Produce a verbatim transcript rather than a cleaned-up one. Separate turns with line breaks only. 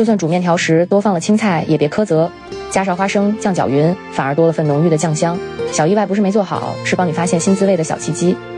就算煮面条时多放了青菜，也别苛责。加上花生酱搅匀，反而多了份浓郁的酱香。小意外不是没做好，是帮你发现新滋味的小契机。